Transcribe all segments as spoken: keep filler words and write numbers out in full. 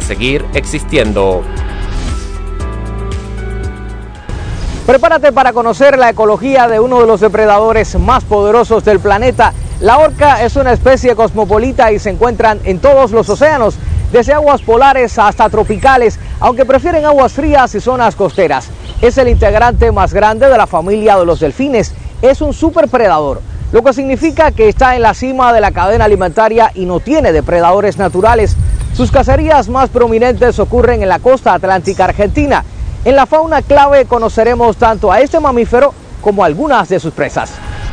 seguir existiendo. Prepárate para conocer la ecología de uno de los depredadores más poderosos del planeta. La orca es una especie cosmopolita y se encuentran en todos los océanos, desde aguas polares hasta tropicales, aunque prefieren aguas frías y zonas costeras. Es el integrante más grande de la familia de los delfines. Es un superpredador, lo que significa que está en la cima de la cadena alimentaria y no tiene depredadores naturales. Sus cacerías más prominentes ocurren en la costa atlántica argentina. En la fauna clave conoceremos tanto a este mamífero como a algunas de sus presas.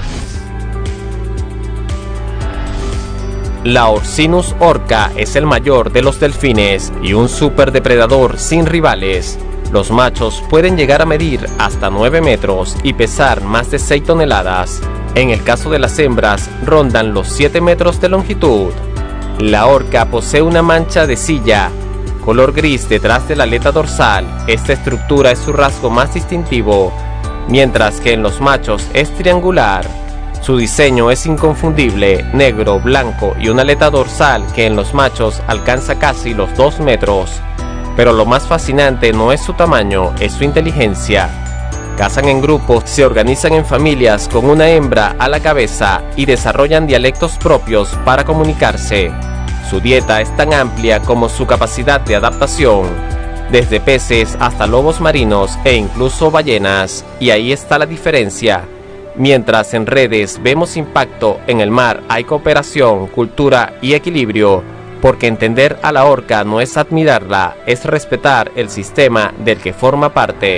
La Orcinus orca es el mayor de los delfines y un superdepredador sin rivales. Los machos pueden llegar a medir hasta nueve metros y pesar más de seis toneladas. En el caso de las hembras, rondan los siete metros de longitud. La orca posee una mancha de silla, color gris detrás de la aleta dorsal. Esta estructura es su rasgo más distintivo, mientras que en los machos es triangular. Su diseño es inconfundible, negro, blanco y una aleta dorsal que en los machos alcanza casi los dos metros. Pero lo más fascinante no es su tamaño, es su inteligencia. Cazan en grupos, se organizan en familias con una hembra a la cabeza y desarrollan dialectos propios para comunicarse. Su dieta es tan amplia como su capacidad de adaptación, desde peces hasta lobos marinos e incluso ballenas, y ahí está la diferencia. Mientras en redes vemos impacto, en el mar hay cooperación, cultura y equilibrio, porque entender a la orca no es admirarla, es respetar el sistema del que forma parte.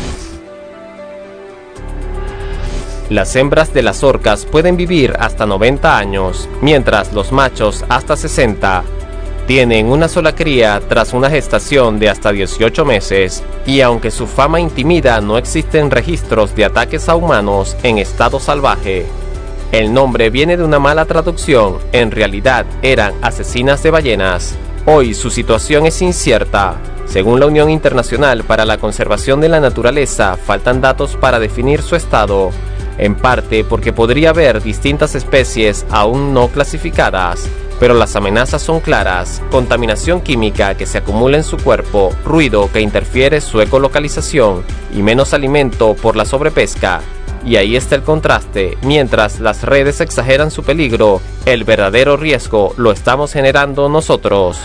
Las hembras de las orcas pueden vivir hasta noventa años, mientras los machos hasta sesenta. Tienen una sola cría tras una gestación de hasta dieciocho meses, y aunque su fama intimida, no existen registros de ataques a humanos en estado salvaje. El nombre viene de una mala traducción, en realidad eran asesinas de ballenas. Hoy su situación es incierta. Según la Unión Internacional para la Conservación de la Naturaleza, faltan datos para definir su estado, en parte porque podría haber distintas especies aún no clasificadas, pero las amenazas son claras: contaminación química que se acumula en su cuerpo, ruido que interfiere su ecolocalización y menos alimento por la sobrepesca. Y ahí está el contraste: mientras las redes exageran su peligro, el verdadero riesgo lo estamos generando nosotros.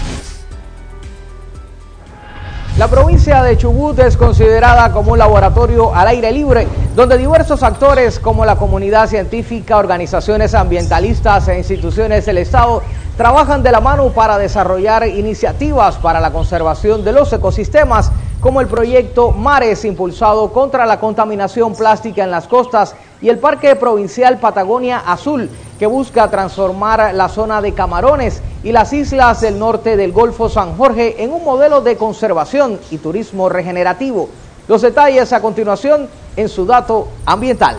La provincia de Chubut es considerada como un laboratorio al aire libre, donde diversos actores como la comunidad científica, organizaciones ambientalistas e instituciones del Estado trabajan de la mano para desarrollar iniciativas para la conservación de los ecosistemas, como el proyecto Mares, impulsado contra la contaminación plástica en las costas, y el Parque Provincial Patagonia Azul, que busca transformar la zona de Camarones y las islas del norte del Golfo San Jorge en un modelo de conservación y turismo regenerativo. Los detalles a continuación en su dato ambiental.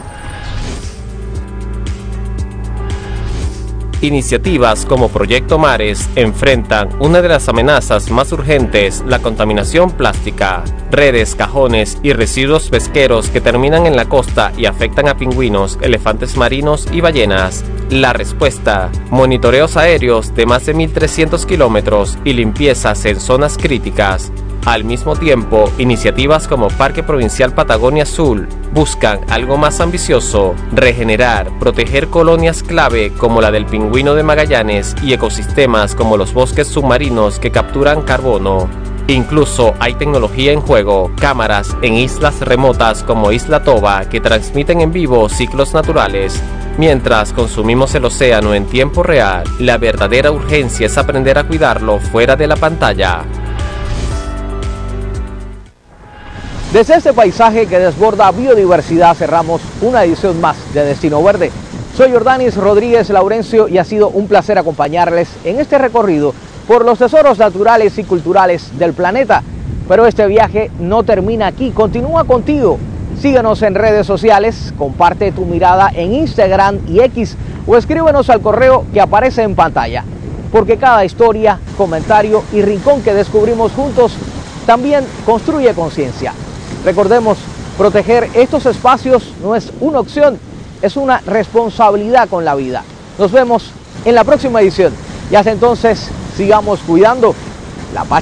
Iniciativas como Proyecto Mares enfrentan una de las amenazas más urgentes: la contaminación plástica. Redes, cajones y residuos pesqueros que terminan en la costa y afectan a pingüinos, elefantes marinos y ballenas. La respuesta: monitoreos aéreos de más de mil trescientos kilómetros y limpiezas en zonas críticas. Al mismo tiempo, iniciativas como Parque Provincial Patagonia Azul buscan algo más ambicioso: regenerar, proteger colonias clave como la del pingüino de Magallanes y ecosistemas como los bosques submarinos que capturan carbono. Incluso hay tecnología en juego: cámaras en islas remotas como Isla Toba que transmiten en vivo ciclos naturales. Mientras consumimos el océano en tiempo real, la verdadera urgencia es aprender a cuidarlo fuera de la pantalla. Desde este paisaje que desborda biodiversidad cerramos una edición más de Destino Verde. Soy Jordanis Rodríguez Laurencio y ha sido un placer acompañarles en este recorrido por los tesoros naturales y culturales del planeta. Pero este viaje no termina aquí, continúa contigo. Síguenos en redes sociales, comparte tu mirada en Instagram y X o escríbenos al correo que aparece en pantalla. Porque cada historia, comentario y rincón que descubrimos juntos también construye conciencia. Recordemos, proteger estos espacios no es una opción, es una responsabilidad con la vida. Nos vemos en la próxima edición y hasta entonces sigamos cuidando la paz.